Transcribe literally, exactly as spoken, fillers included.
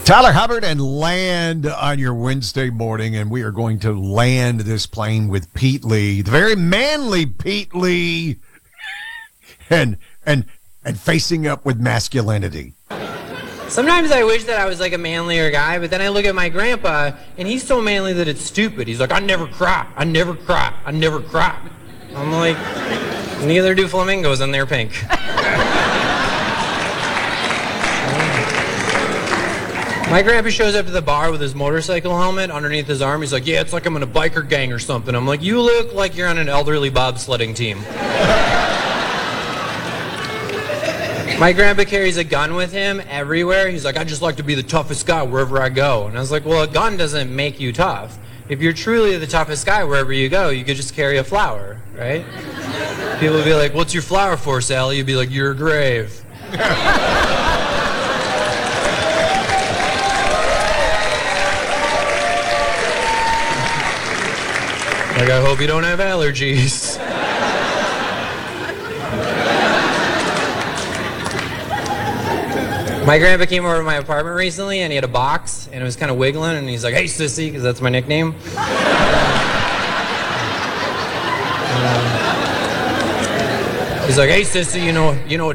Tyler Hubbard and Land on your Wednesday morning, and we are going to land this plane with Pete Lee, the very manly Pete Lee, and and and facing up with masculinity. Sometimes I wish that I was like a manlier guy, but then I look at my grandpa, and he's so manly that it's stupid. He's like, I never cry, I never cry, I never cry. I'm like, neither do flamingos, and they're pink. My grandpa shows up to the bar with his motorcycle helmet underneath his arm. He's like, yeah, it's like I'm in a biker gang or something. I'm like, you look like you're on an elderly bobsledding team. My grandpa carries a gun with him everywhere. He's like, I just like to be the toughest guy wherever I go. And I was like, well, a gun doesn't make you tough. If you're truly the toughest guy wherever you go, you could just carry a flower, right? People would be like, what's your flower for, Sally? You'd be like, your grave. Like, I hope you don't have allergies. My grandpa came over to my apartment recently, and he had a box, and it was kind of wiggling, and he's like, hey, sissy, because that's my nickname. um, he's like, hey, sissy, you know, you know